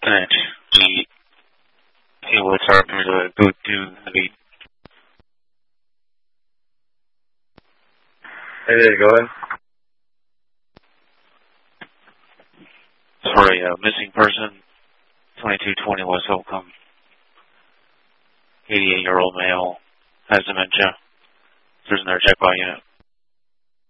And we feel it's our to go to the... Hey there, go ahead. For a missing person, 2220 West Holcomb. 88-year-old male, has dementia. Prisoner check by unit.